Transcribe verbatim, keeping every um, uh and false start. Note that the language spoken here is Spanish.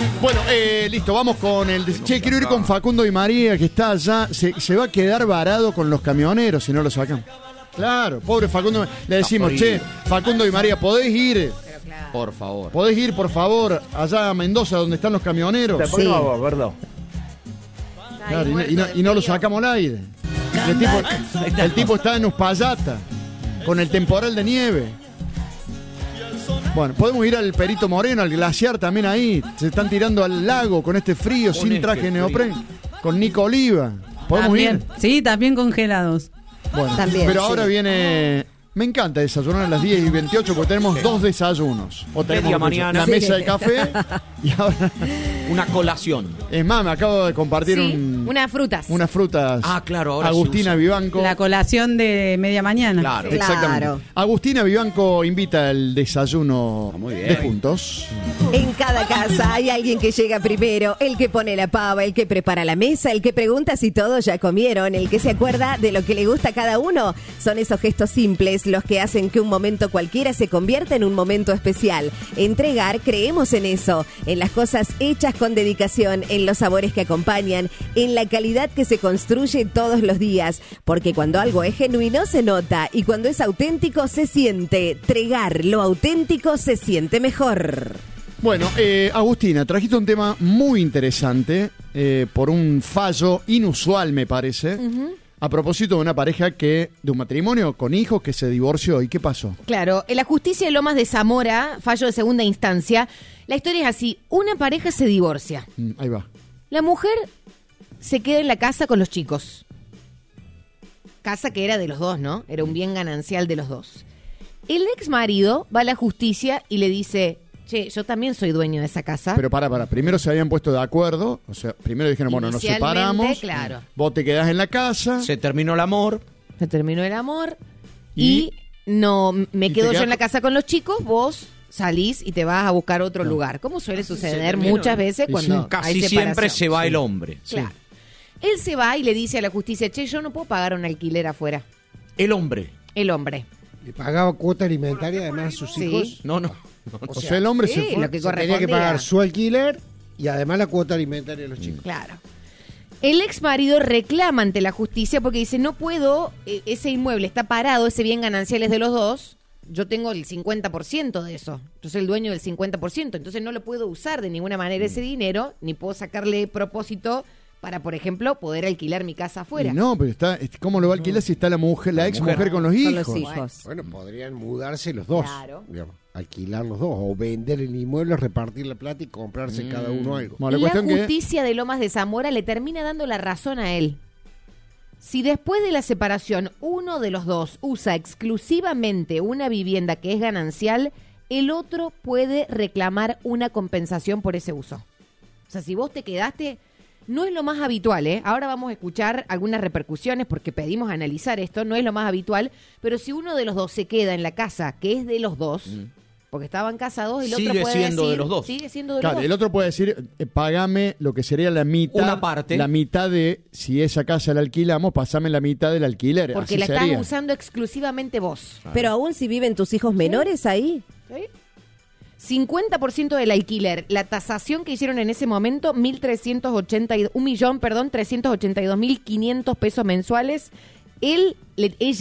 Bueno, eh, listo, vamos con el... Che, quiero ir con Facundo y María, que está allá. Se, se va a quedar varado con los camioneros si no lo sacan. Claro, pobre Facundo. Le decimos, che, Facundo y María, ¿podés ir? Claro. Por favor. ¿Podés ir, por favor, allá a Mendoza, donde están los camioneros? Sí. No, gordo. Claro, y, no, y, no, y no lo sacamos al aire. El tipo, el tipo está en Uspallata, con el temporal de nieve. Bueno, podemos ir al Perito Moreno, al glaciar también ahí. Se están tirando al lago con este frío, con sin este traje neopren. Con Nico Oliva. ¿Podemos también. ir? Sí, también congelados. Bueno, también, pero sí. ahora viene... Me encanta desayunar a las diez y veintiocho porque tenemos sí. dos desayunos. O tenemos mañana. la Sí. mesa de café y ahora... Una colación. Es más, me acabo de compartir Sí, un... unas frutas. Unas frutas. Ah, claro, ahora Agustina Vivanco. La colación de media mañana. Claro. Exactamente. Claro. Agustina Vivanco invita al desayuno muy bien. de juntos. En cada casa hay alguien que llega primero, el que pone la pava, el que prepara la mesa, el que pregunta si todos ya comieron, el que se acuerda de lo que le gusta a cada uno. Son esos gestos simples los que hacen que un momento cualquiera se convierta en un momento especial. Entregar, creemos en eso, en las cosas hechas con dedicación, en los sabores que acompañan, en la calidad que se construye todos los días. Porque cuando algo es genuino se nota y cuando es auténtico se siente. Tregar lo auténtico se siente mejor. Bueno, eh, Agustina, trajiste un tema muy interesante eh, por un fallo inusual, me parece. Uh-huh. A propósito de una pareja que, de un matrimonio con hijos que se divorció. ¿Y qué pasó? Claro, en la justicia de Lomas de Zamora, fallo de segunda instancia, la historia es así, una pareja se divorcia. Mm, ahí va. La mujer se queda en la casa con los chicos. Casa que era de los dos, ¿no? Era un bien ganancial de los dos. El ex marido va a la justicia y le dice, che, yo también soy dueño de esa casa. Pero para, para, primero se habían puesto de acuerdo, o sea, primero dijeron, bueno, nos separamos, claro. Vos te quedás en la casa. Se terminó el amor. Se terminó el amor y, y no me y quedo yo quedás... en la casa con los chicos, vos salís y te vas a buscar otro no. lugar. Como suele suceder muchas veces sí, cuando sí. Casi hay separación. siempre se va sí. el hombre. Claro. Sí. Él se va y le dice a la justicia, che, yo no puedo pagar un alquiler afuera. El hombre. El hombre. ¿Le pagaba cuota alimentaria además a sus Sí. hijos? No, no. O O sea, sea, el hombre sí, se fue. lo que Se tenía que correspondía. pagar su alquiler y además la cuota alimentaria de los chicos. Claro. El ex marido reclama ante la justicia porque dice, no puedo, eh, ese inmueble está parado, ese bien ganancial es de los dos, yo tengo el cincuenta por ciento de eso, yo soy el dueño del cincuenta por ciento, entonces no lo puedo usar de ninguna manera ese dinero, ni puedo sacarle propósito para, por ejemplo, poder alquilar mi casa afuera. Y no, pero está, ¿cómo lo va a alquilar si está la mujer, la, la ex mujer, mujer con los hijos? Con los hijos. Bueno, podrían mudarse los dos. Claro. Digamos, alquilar los dos o vender el inmueble, repartir la plata y comprarse mm. cada uno algo. Bueno, la la justicia que... de Lomas de Zamora le termina dando la razón a él. Si después de la separación uno de los dos usa exclusivamente una vivienda que es ganancial, el otro puede reclamar una compensación por ese uso. O sea, si vos te quedaste... No es lo más habitual, ¿eh? Ahora vamos a escuchar algunas repercusiones porque pedimos analizar esto, no es lo más habitual, pero si uno de los dos se queda en la casa que es de los dos, mm. porque estaban casados, el sigue otro puede siendo decir, de los dos. Sigue siendo de claro, los dos. el otro puede decir, eh, pagame lo que sería la mitad. Una parte. La mitad de, si esa casa la alquilamos, pasame la mitad del alquiler. Porque así la sería. estás usando exclusivamente vos. Claro. Pero aún si viven tus hijos menores ahí. ¿Sí? cincuenta por ciento del alquiler. La tasación que hicieron en ese momento, mil trescientos ochenta y dos, un millón, perdón, trescientos ochenta y dos mil quinientos pesos mensuales. Él, ella